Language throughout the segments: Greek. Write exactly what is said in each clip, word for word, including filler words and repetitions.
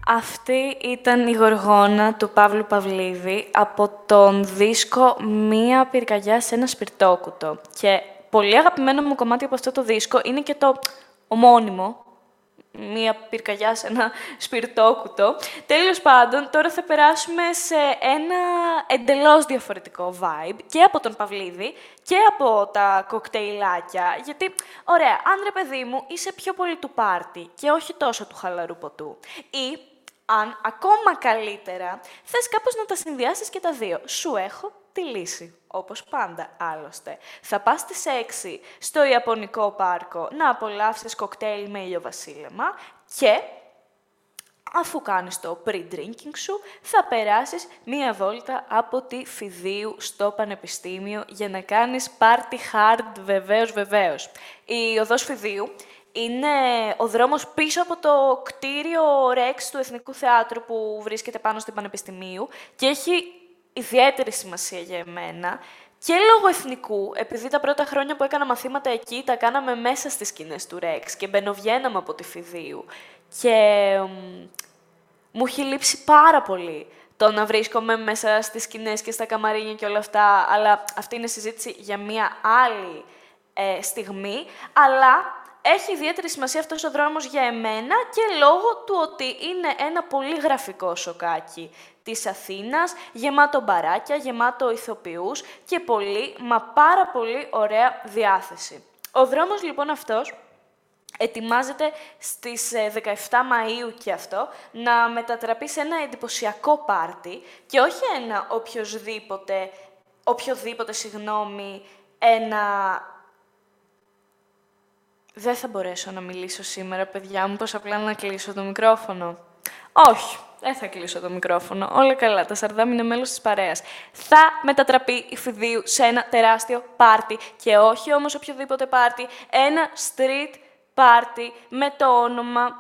Αυτή ήταν η Γοργόνα του Παύλου Παυλίδη από τον δίσκο «Μία πυρκαγιά σε ένα σπιρτόκουτο». Και πολύ αγαπημένο μου κομμάτι από αυτό το δίσκο είναι και το ομώνυμο, «Μία πυρκαγιά σε ένα σπιρτόκουτο». Τέλος πάντων, τώρα θα περάσουμε σε ένα εντελώς διαφορετικό vibe και από τον Παυλίδη και από τα κοκτέιλάκια, γιατί, ωραία, αν ρε παιδί μου είσαι πιο πολύ του πάρτι και όχι τόσο του χαλαρού ποτού, ή αν ακόμα καλύτερα θες κάπως να τα συνδυάσεις και τα δύο, σου έχω τη λύση. Όπως πάντα, άλλωστε. Θα πας στις έξι στο Ιαπωνικό πάρκο να απολαύσεις κοκτέιλ με ηλιοβασίλεμα και, αφού κάνεις το pre-drinking σου, θα περάσεις μία βόλτα από τη Φιδίου στο Πανεπιστήμιο για να κάνεις party hard, βεβαίως, βεβαίως. Η οδός Φιδίου είναι ο δρόμος πίσω από το κτίριο Rex του Εθνικού Θεάτρου που βρίσκεται πάνω στην Πανεπιστημίου και έχει ιδιαίτερη σημασία για εμένα και λόγω εθνικού, επειδή τα πρώτα χρόνια που έκανα μαθήματα εκεί τα κάναμε μέσα στις σκηνές του Rex και μπαινοβγαίναμε από τη Φιδίου και μ, μου έχει λείψει πάρα πολύ το να βρίσκομαι μέσα στις σκηνές και στα καμαρίνια και όλα αυτά, αλλά αυτή είναι συζήτηση για μία άλλη ε, στιγμή, αλλά έχει ιδιαίτερη σημασία αυτός ο δρόμος για εμένα και λόγω του ότι είναι ένα πολύ γραφικό σοκάκι της Αθήνας, γεμάτο μπαράκια, γεμάτο ηθοποιούς και πολύ, μα πάρα πολύ ωραία διάθεση. Ο δρόμος λοιπόν αυτός ετοιμάζεται στις δεκαεφτά Μαΐου και αυτό να μετατραπεί σε ένα εντυπωσιακό πάρτι και όχι ένα οποιοσδήποτε, οποιοδήποτε, συγγνώμη, ένα... Δεν θα μπορέσω να μιλήσω σήμερα, παιδιά μου, πως απλά να κλείσω το μικρόφωνο. Όχι, δεν θα κλείσω το μικρόφωνο. Όλα καλά, τα Σαρδάμ είναι μέλος της παρέας. Θα μετατραπεί η Φιδίου σε ένα τεράστιο πάρτι και όχι όμως οποιοδήποτε πάρτι, ένα street party με το όνομα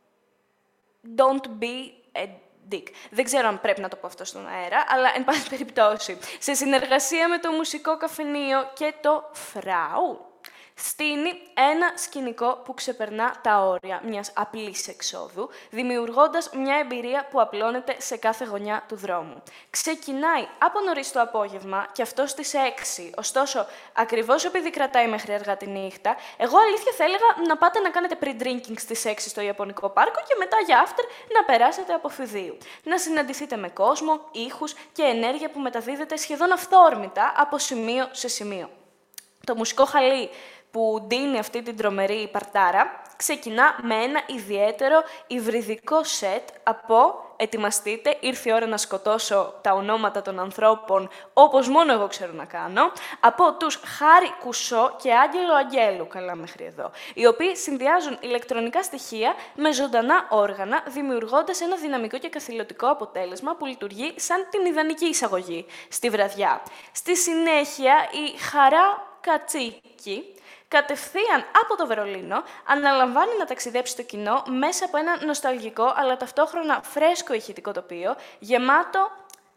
Don't be a dick. Δεν ξέρω αν πρέπει να το πω αυτό στον αέρα, αλλά εν πάση περιπτώσει, σε συνεργασία με το μουσικό καφενείο και το Φράου, στείνει ένα σκηνικό που ξεπερνά τα όρια μιας απλής εξόδου, δημιουργώντας μια εμπειρία που απλώνεται σε κάθε γωνιά του δρόμου. Ξεκινάει από νωρίς το απόγευμα και αυτό στις έξι, ωστόσο, ακριβώς επειδή κρατάει μέχρι αργά τη νύχτα, εγώ αλήθεια θα έλεγα να πάτε να κάνετε pre-drinking στις έξι στο Ιαπωνικό πάρκο και μετά για after να περάσετε από Φιδίου. Να συναντηθείτε με κόσμο, ήχους και ενέργεια που μεταδίδεται σχεδόν αυθόρμητα από σημείο σε σημείο. Το μουσικό χαλί που ντύνει αυτή την τρομερή παρτάρα, ξεκινά με ένα ιδιαίτερο υβριδικό σετ από «Ετοιμαστείτε, ήρθε η ώρα να σκοτώσω τα ονόματα των ανθρώπων, όπως μόνο εγώ ξέρω να κάνω», από τους Χάρη Κουσό και Άγγελο Αγγέλου, καλά μέχρι εδώ, οι οποίοι συνδυάζουν ηλεκτρονικά στοιχεία με ζωντανά όργανα, δημιουργώντας ένα δυναμικό και καθηλωτικό αποτέλεσμα που λειτουργεί σαν την ιδανική εισαγωγή στη βραδιά. Στη συνέχεια, η Χαρά Κατσίκη, κατευθείαν από το Βερολίνο, αναλαμβάνει να ταξιδέψει το κοινό μέσα από ένα νοσταλγικό αλλά ταυτόχρονα φρέσκο ηχητικό τοπίο, γεμάτο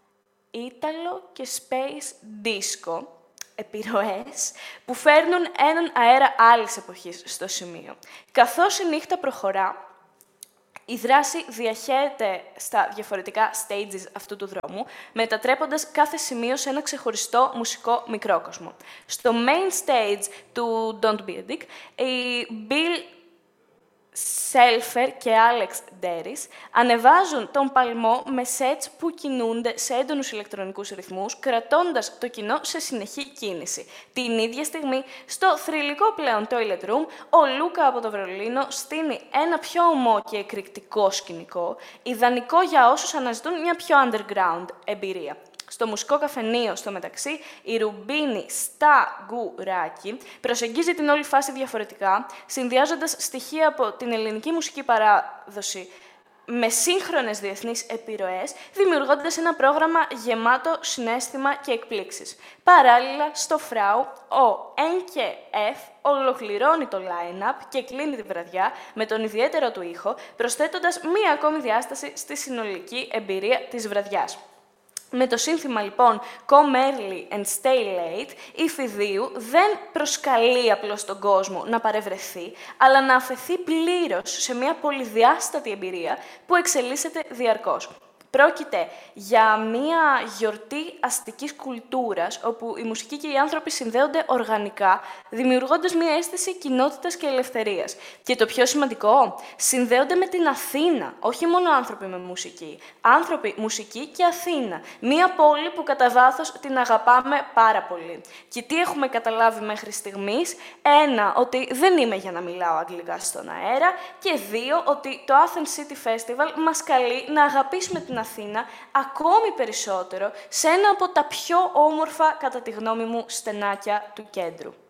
ήταλο και space disco, επιρροές που φέρνουν έναν αέρα άλλης εποχής στο σημείο. Καθώς η νύχτα προχωρά, η δράση διαχέεται στα διαφορετικά stages αυτού του δρόμου, μετατρέποντας κάθε σημείο σε ένα ξεχωριστό μουσικό μικρόκοσμο. Στο main stage του Don't Be a Dick, οι Bill Selfer και Alex Deris ανεβάζουν τον παλμό με sets που κινούνται σε έντονους ηλεκτρονικούς ρυθμούς, κρατώντας το κοινό σε συνεχή κίνηση. Την ίδια στιγμή, στο θρυλικό πλέον Toilet Room, ο Λούκα από το Βερολίνο στείνει ένα πιο ομό και εκρηκτικό σκηνικό, ιδανικό για όσους αναζητούν μια πιο underground εμπειρία. Στο μουσικό καφενείο, στο μεταξύ, η Ρουμπίνη στα γκουράκι προσεγγίζει την όλη φάση διαφορετικά, συνδυάζοντας στοιχεία από την ελληνική μουσική παράδοση με σύγχρονες διεθνείς επιρροές, δημιουργώντας ένα πρόγραμμα γεμάτο συναίσθημα και εκπλήξεις. Παράλληλα, στο Φράου, ο εν και εφ ολοκληρώνει το line-up και κλείνει τη βραδιά με τον ιδιαίτερο του ήχο, προσθέτοντας μία ακόμη διάσταση στη συνολική εμπειρία της βραδιάς. Με το σύνθημα λοιπόν «Come early and stay late», η Φιδίου δεν προσκαλεί απλώς τον κόσμο να παρευρεθεί, αλλά να αφαιθεί πλήρως σε μια πολυδιάστατη εμπειρία που εξελίσσεται διαρκώς. Πρόκειται για μια γιορτή αστικής κουλτούρας, όπου η μουσική και οι άνθρωποι συνδέονται οργανικά, δημιουργώντας μια αίσθηση κοινότητας και ελευθερίας. Και το πιο σημαντικό, συνδέονται με την Αθήνα, όχι μόνο άνθρωποι με μουσική. Άνθρωποι, μουσική και Αθήνα. Μια πόλη που κατά βάθος την αγαπάμε πάρα πολύ. Και τι έχουμε καταλάβει μέχρι στιγμής? Ένα, ότι δεν είμαι για να μιλάω αγγλικά στον αέρα. Και δύο, ότι το Athens City Festival μας καλεί να αγαπήσουμε την Αθήνα ακόμη περισσότερο σε ένα από τα πιο όμορφα, κατά τη γνώμη μου, στενάκια του κέντρου.